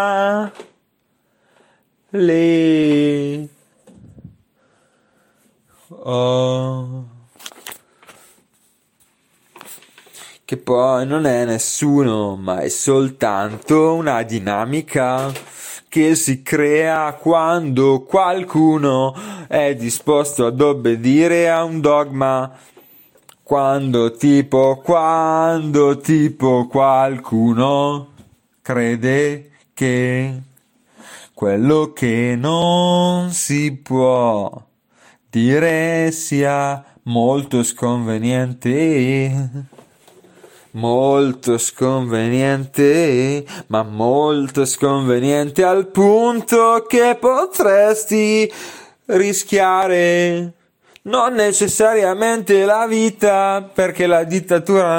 Le oh. Che poi non è nessuno, ma è soltanto una dinamica che si crea quando qualcuno è disposto ad obbedire a un dogma. Quando tipo qualcuno crede che quello che non si può dire sia molto sconveniente, ma molto sconveniente al punto che potresti rischiare non necessariamente la vita, perché la dittatura